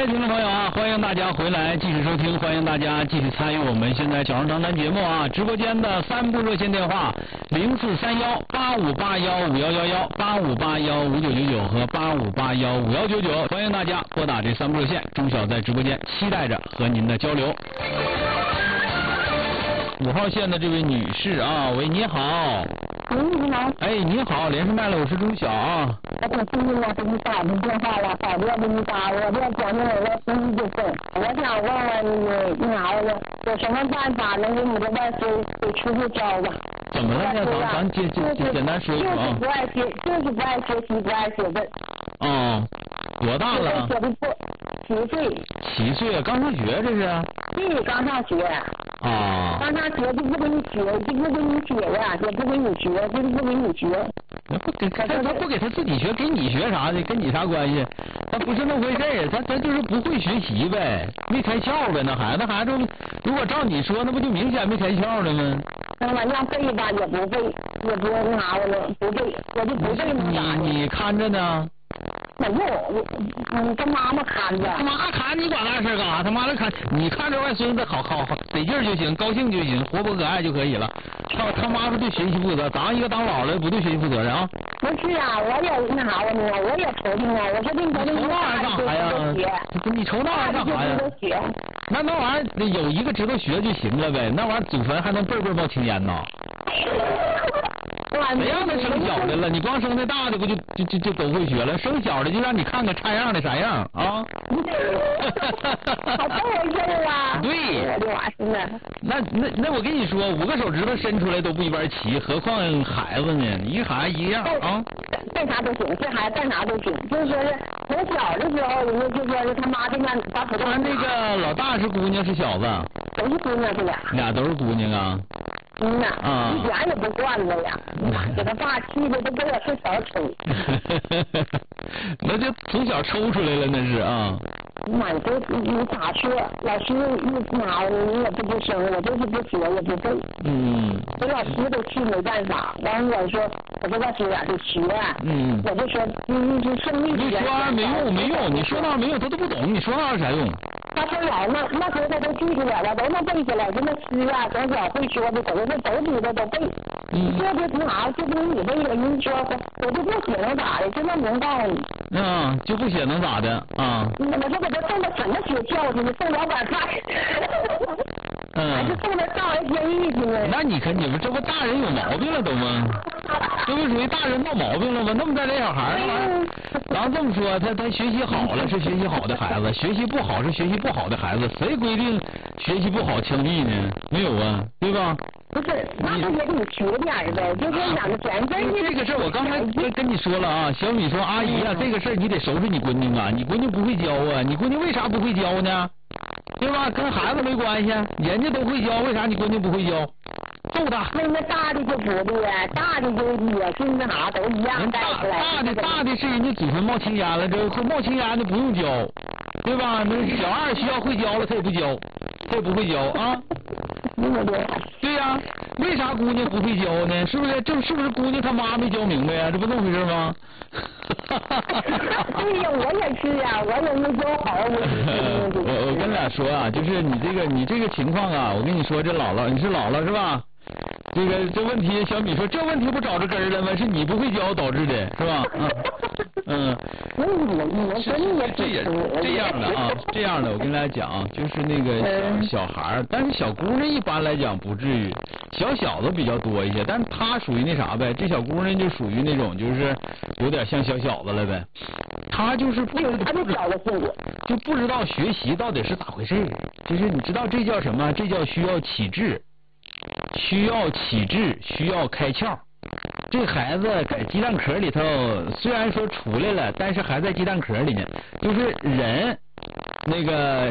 听众朋友啊，欢迎大家回来继续收听，欢迎大家继续参与我们现在小声长谈节目啊。直播间的3部热线电话04318581511185815999和85815199，欢迎大家拨打这3部热线。钟晓在直播间期待着和您的交流。5号线的这位女士啊，喂，你好。 你好。 哎，你好，连上麦了，我是钟晓啊。 我挺幸运的，给你打通电话了，早点给你打，我这讲究我的生意就分。我想问问你，那啥子，有什么办法能给你的外孙给出去教吧？ 怎么了呢？咱简单说说啊。 就是不爱学，就是不爱学习，不爱写字。 哦，多大了写的不？7岁。 7岁啊，刚上学这是？ 对，刚上学。 啊。 刚上学就不给你学，就不给你写呀，也不给你学，就是不给你学。 他不给他自己学，给你学啥的，跟你啥关系？他不是那回事儿，他就是不会学习呗，没开窍呗。那孩子如果照你说，那不就明显没开窍了吗？ 那玩意儿背吧也不背，也不那啥了，不背，我就不背那啥。 你看着呢？ 没有，跟妈妈看着。 他妈看你管那事干啥？他妈的看你看着外孙子好得劲儿就行，高兴就行，活泼可爱就可以了。他妈是对学习负责，咱一个当老了不对学习负责任啊。 不是啊，我也那啥呢，我也头疼啊。我说你愁那玩意儿干啥呀？你愁那玩意儿干啥呀？那玩意儿有一个知道学就行了呗，那玩意儿祖坟还能辈辈冒青烟呢。谁让他生小的了？你光生那大的不就都会学了？生小的就让你看看差样的啥样啊？ 好逗我事啊！ 对， 我的娃是那我跟你说，5个手指头伸出来都不一般齐，何况孩子呢？一个孩子一样啊。 干啥都行，这孩子干啥都行，就是说是从小的时候，人家就说是他妈这边把土豆。 他那个老大是姑娘是小子？ 都是姑娘，这俩。 俩都是姑娘啊。 呐，一点也不惯着呀，给他爸气的都给我是小抽。 那就从小抽出来了，那是啊。 妈，你咋说？老师一拿你也不生，我就是不学也不背。给老师都气没办法。完了我说外孙俩得学。我就说你胜利。 你说那没用，你说那没用，他都不懂，你说那有啥用？ 他说老那时候他都记住了，都能背下来，就那诗啊，从小会说的都知道都背。这就啥，就跟你背了，你说我就不写能咋的，就那能告诉你。 就不写能咋的啊？ 我就给他送到什么学校去呢？送老板派。还是送到上海监狱去呢？ 那你看你们这不大人有毛病了都吗？这不属于大人闹毛病了吗？那么大这小孩儿，咱这么说，他学习好了是学习好的孩子，学习不好是学习不好的孩子，谁规定学习不好枪毙呢？没有啊，对吧？ 不是，那他也得学点呗，就是两个全真。 这个事儿我刚才跟你说了啊，小米说阿姨啊，这个事儿你得收拾你闺女啊，你闺女不会教啊，你闺女为啥不会教呢？对吧？跟孩子没关系，人家都会教，为啥你闺女不会教？揍他！ 那大的就不对，大的就也是那啥都一样带出来。 大的是人家祖坟冒青烟了，这冒青烟的不用教，对吧？那小二需要会教了，他也不教，他也不会教啊。对呀，为啥姑娘不会教呢？是不是？是不是姑娘她妈没教明白呀？这不这么回事吗？ 对呀，我也是呀，我也没教好。 我跟俩说啊，就是你这个情况啊，我跟你说，这你是姥姥是吧？这问题，小米说这问题不找着根儿了吗？是你不会教导致的，是吧？这样的，我跟大家讲，就是那个小孩儿，但是小姑娘一般来讲不至于，小子比较多一些，但是她属于那啥呗，这小姑娘就属于那种就是有点像小小子了呗，她就是不知道学习到底是咋回事，就是你知道这叫什么？这叫需要启智。需要开窍。这孩子在鸡蛋壳里头，虽然说出来了，但是还在鸡蛋壳里面。就是人那个